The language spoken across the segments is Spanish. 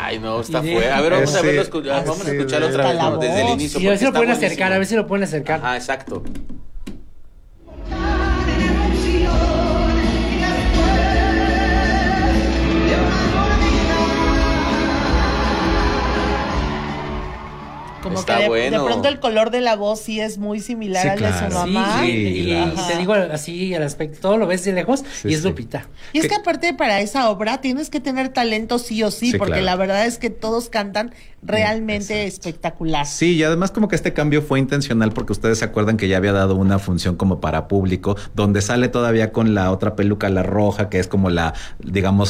Ay, no, está fuerte. A ver, vamos a verlo, vamos a escucharlo otra vez, ¿no? Desde el inicio. Y a ver si lo pueden acercar, a ver si lo pueden acercar. Ah, exacto. Como Está que bueno. de pronto el color de la voz sí es muy similar Sí, al de claro. su mamá. Sí, y Ajá. te digo así al aspecto, todo lo ves de lejos Sí, y es sí. Lupita. Y es que aparte para esa obra tienes que tener talento sí o sí, Sí, porque claro. la verdad es que todos cantan realmente Exacto. espectacular. Sí, y además como que este cambio fue intencional porque ustedes se acuerdan que ya había dado una función como para público, donde sale todavía con la otra peluca, la roja, que es como la, digamos,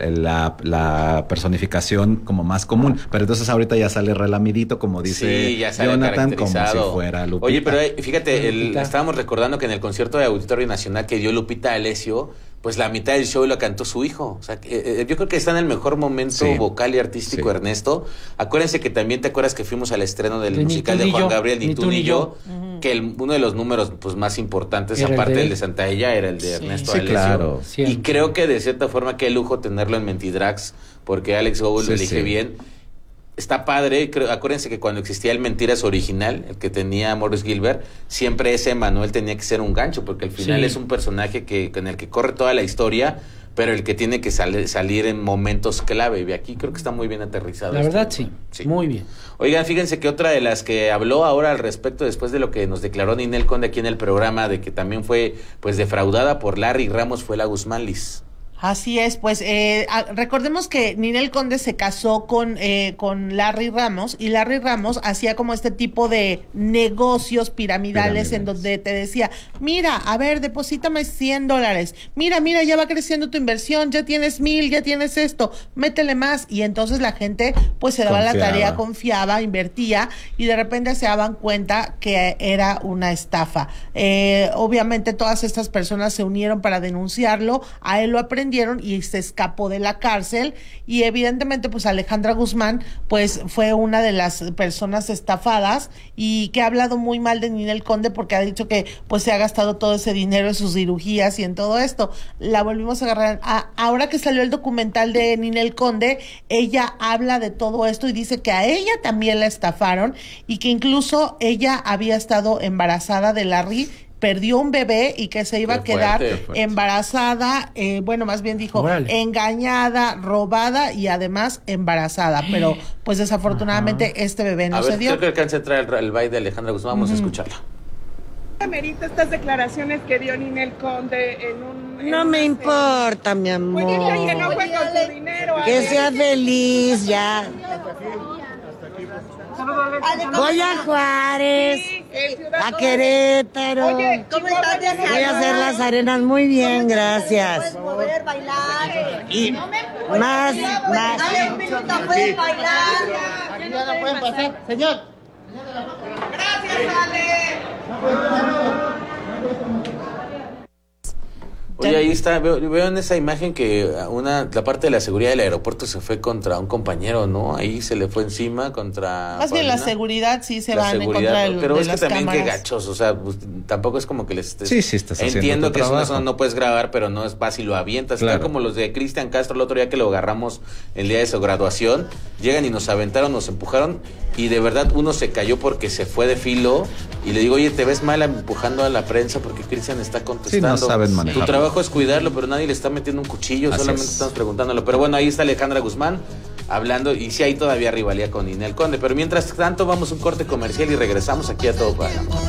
la personificación como más común. Pero entonces ahorita ya sale relamidito, como dice Sí, ya sale Jonathan, como si caracterizado. fuera Lupita. Oye, pero fíjate, Lupita. estábamos recordando que en el concierto de Auditorio Nacional que dio Lupita D'Alessio, pues la mitad del show lo cantó su hijo. O sea, yo creo que está en el mejor momento Sí. vocal y artístico, Sí. Ernesto. Acuérdense que también te acuerdas que fuimos al estreno del De Ni musical tú de ni Juan yo, Gabriel, Ni tú ni yo, Ujú. que uno de los números pues más importantes, Era el aparte de del él. de Santa Ella, era el de Sí. Ernesto Sí, D'Alessio. claro. Y Siempre. creo que de cierta forma qué lujo tenerlo en Mentidrags, porque Alex Gould lo Sí, elige sí. bien. Está padre, acuérdense que cuando existía el Mentiras original, el que tenía Maurice Gilbert, siempre ese Manuel tenía que ser un gancho, porque al final Sí. es un personaje en el que corre toda la historia, pero el que tiene que salir en momentos clave. Y aquí creo que está muy bien aterrizado. La esto. verdad, sí, muy bien. Oigan, fíjense que otra de las que habló ahora al respecto, después de lo que nos declaró Ninel Conde aquí en el programa, de que también fue pues defraudada por Larry Ramos, fue la Guzmán Liz. Así es, pues recordemos que Ninel Conde se casó con Larry Ramos y Larry Ramos hacía como este tipo de negocios piramidales en donde te decía, mira, a ver, deposítame $100, mira, ya va creciendo tu inversión, ya tienes 1,000, ya tienes esto, métele más y entonces la gente pues se daba la tarea, confiaba, invertía y de repente se daban cuenta que era una estafa. Obviamente todas estas personas se unieron para denunciarlo, a él lo aprendieron y se escapó de la cárcel y evidentemente pues Alejandra Guzmán pues fue una de las personas estafadas y que ha hablado muy mal de Ninel Conde porque ha dicho que pues se ha gastado todo ese dinero en sus cirugías y en todo esto. La volvimos a agarrar. Ahora que salió el documental de Ninel Conde, ella habla de todo esto y dice que a ella también la estafaron y que incluso ella había estado embarazada de Larry, perdió un bebé y que se iba a quedar embarazada, bueno, más bien dijo, engañada, robada y además embarazada, pero pues desafortunadamente este bebé no se dio. Creo que alcanza a entrar el baile de Alejandra Guzmán, vamos a escucharla. Amerita estas declaraciones que dio Ninel Conde en un... No me importa, mi amor. Pues dice que no fue con tu dinero. Que sea feliz, ya. Voy a Juárez, a Querétaro. Oye, ¿cómo estás? Voy a hacer las arenas muy bien, gracias. Poder bailar. Y más. Dale un minuto, puedes bailar. Aquí ya no pueden pasar, señor. Gracias, Ale. Oye, ahí está, veo en esa imagen que la parte de la seguridad del aeropuerto se fue contra un compañero, ¿no? Ahí se le fue encima contra Más bien la Paulina. seguridad sí se La van en seguridad, contra pero de es que las también cámaras. qué gachos, o sea, pues, tampoco es como que les estés... Sí, estás haciendo Entiendo tu que es una trabajo. zona no puedes grabar, pero no es fácil, lo avientas. Claro. Está como los de Cristian Castro el otro día que lo agarramos el día de su graduación, llegan y nos aventaron, nos empujaron y de verdad uno se cayó porque se fue de filo y le digo, oye, te ves mal empujando a la prensa porque Cristian está contestando. Sí, no saben manejarlo. Tu trabajo es cuidarlo, pero nadie le está metiendo un cuchillo, Así solamente es. estamos preguntándolo. Pero bueno, ahí está Alejandra Guzmán hablando y sí hay todavía rivalidad con Ninel Conde. Pero mientras tanto vamos a un corte comercial y regresamos aquí a Todo Pagamos.